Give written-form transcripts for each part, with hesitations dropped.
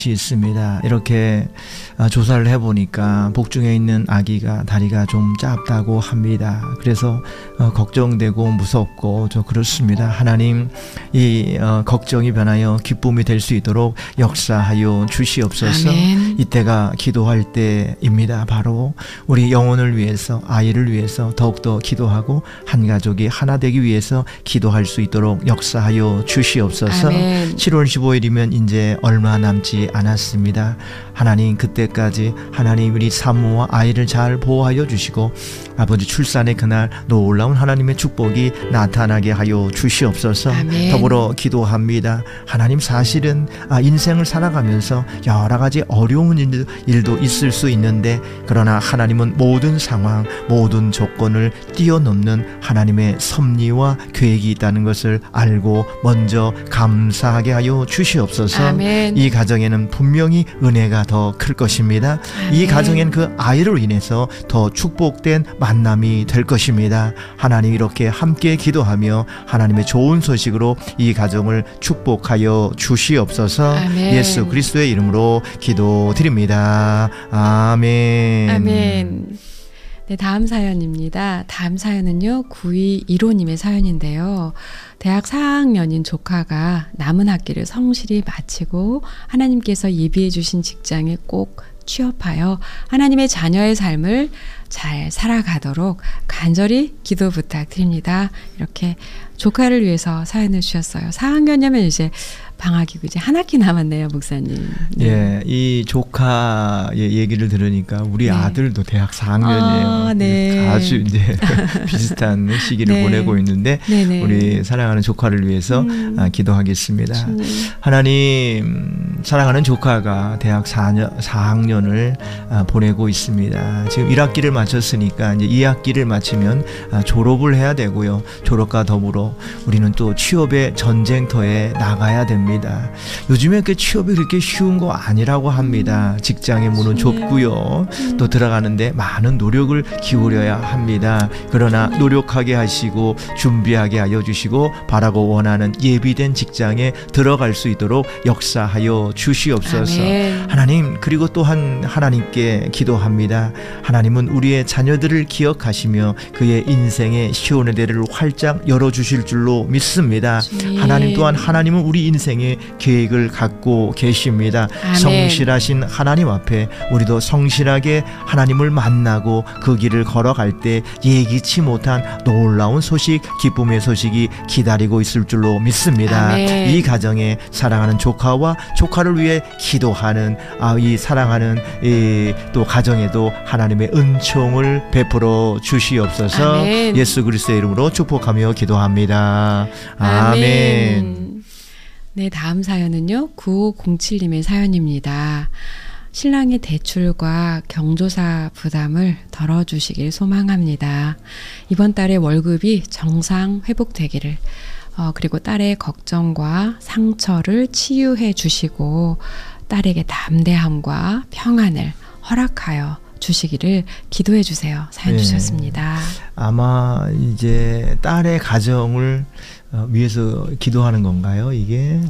있습니다. 이렇게 조사를 해보니까 복중에 있는 아기가 다리가 좀 짧다고 합니다. 그래서 걱정되고 무섭고 좀 그렇습니다. 하나님, 이 걱정이 변하여 기쁨이 될 수 있도록 역사하여 주시옵소서. 아멘. 이때가 기도할 때입니다. 바로 우리 영혼을 위해서, 아이를 위해서 더욱더 기도하고 한 가족이 하나 되기 위해서 기도할 수 있도록 역사하여 주시옵소서. 아멘. 7월 15일이면 이제 얼마 남지 않았습니다. 하나님, 그때까지 하나님 우리 사모와 아이를 잘 보호하여 주시고 아버지 출산의 그날 놀라운 하나님의 축복이 나타나게 하여 주시옵소서. 아멘. 더불어 기도합니다. 하나님, 사실은 인생을 살아가면서 여러 가지 어려운 일도 있을 수 있는데, 그러나 하나님은 모든 상황, 모든 조건을 뛰어넘는 하나님의 섭리와 계획이 있다는 것을 알고 먼저 감사하게 하여 주시옵소서. 아멘. 이 가정에는 분명히 은혜가 더 클 것입니다. 이 가정엔 그 아이로 인해서 더 축복된 만남이 될 것입니다. 하나님, 이렇게 함께 기도하며 하나님의 좋은 소식으로 이 가정을 축복하여 주시옵소서. 아멘. 예수 그리스도의 이름으로 기도드립니다. 아멘. 아멘. 네, 다음 사연입니다. 다음 사연은요, 9215님의 사연인데요. 대학 4학년인 조카가 남은 학기를 성실히 마치고 하나님께서 예비해 주신 직장에 꼭 취업하여 하나님의 자녀의 삶을 잘 살아가도록 간절히 기도 부탁드립니다. 이렇게 조카를 위해서 사연을 주셨어요. 4학년이면 이제 방학이고 이제 한 학기 남았네요, 목사님. 네. 예, 이 조카의 얘기를 들으니까 우리 네. 아들도 대학 4학년이에요. 네. 아주 이제 비슷한 시기를 네. 보내고 있는데, 네네. 우리 사랑하는 조카를 위해서 기도하겠습니다. 주님. 하나님, 사랑하는 조카가 대학 4학년을 보내고 있습니다. 지금 1학기를 마쳤으니까 이제 2학기를 마치면 졸업을 해야 되고요. 졸업과 더불어 우리는 또 취업의 전쟁터에 나가야 됩니다. 요즘에 그 취업이 그렇게 쉬운 거 아니라고 합니다. 직장의 문은 좁고요. 또 들어가는데 많은 노력을 기울여야 합니다. 그러나 노력하게 하시고 준비하게 하여 주시고 바라고 원하는 예비된 직장에 들어갈 수 있도록 역사하여 주시옵소서. 아멘. 하나님, 그리고 또한 하나님께 기도합니다. 하나님은 우리의 자녀들을 기억하시며 그의 인생의 시온의 대를 활짝 열어주실 줄로 믿습니다. 하나님 또한 하나님은 우리 인생의 계획을 갖고 계십니다. 아멘. 성실하신 하나님 앞에 우리도 성실하게 하나님을 만나고 그 길을 걸어갈 때 예기치 못한 놀라운 소식, 기쁨의 소식이 기다리고 있을 줄로 믿습니다. 아멘. 이 가정에 사랑하는 조카와 조카를 위해 기도하는 이 사랑하는 또 가정에도 하나님의 은총을 베풀어 주시옵소서. 아멘. 예수 그리스도의 이름으로 축복하며 기도합니다. 아멘. 네, 다음 사연은요, 9507님의 사연입니다. 신랑의 대출과 경조사 부담을 덜어주시길 소망합니다. 이번 달에 월급이 정상 회복되기를, 그리고 딸의 걱정과 상처를 치유해 주시고 딸에게 담대함과 평안을 허락하여 주시기를 기도해 주세요. 사연 주셨습니다. 아마 이제 딸의 가정을 위해서 기도하는 건가요? 이게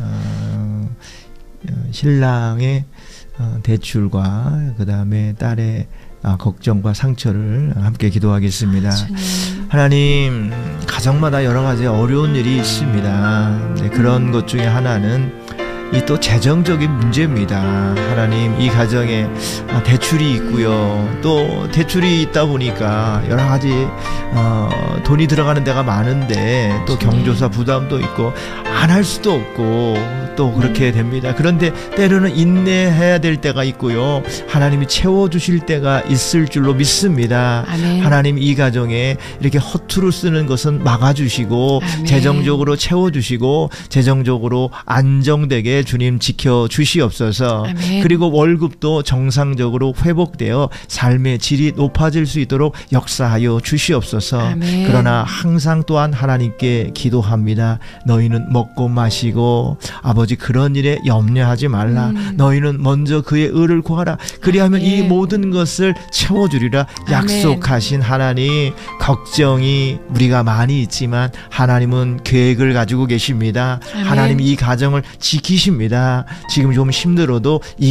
신랑의 대출과 그 다음에 딸의 걱정과 상처를 함께 기도하겠습니다. 하나님, 가정마다 여러 가지 어려운 일이 있습니다. 네, 그런 것 중에 하나는 이 또 재정적인 문제입니다. 하나님, 이 가정에 대출이 있고요. 또 대출이 있다 보니까 여러 가지 돈이 들어가는 데가 많은데 또 경조사 부담도 있고 안 할 수도 없고 또 그렇게 됩니다. 그런데 때로는 인내해야 될 때가 있고요. 하나님이 채워주실 때가 있을 줄로 믿습니다. 아멘. 하나님, 이 가정에 이렇게 허투루 쓰는 것은 막아주시고 아멘. 재정적으로 채워주시고 재정적으로 안정되게 주님 지켜주시옵소서. 아멘. 그리고 월급도 정상적으로 회복되어 삶의 질이 높아질 수 있도록 역사하여 주시옵소서. 아멘. 그러나 항상 또한 하나님께 기도합니다. 너희는 먹고 마시고 아버지 아버지 그런 일에 염려하지 말라. 너희는 먼저 그의 의를 구하라. 그리하면 이 모든 것을 채워주리라. 약속하신 하나님, 걱정이 우리가 많이 있지만 하나님은 계획을 가지고 계십니다. 하나님 이 가정을 지키십니다. 지금 좀 힘들어도 이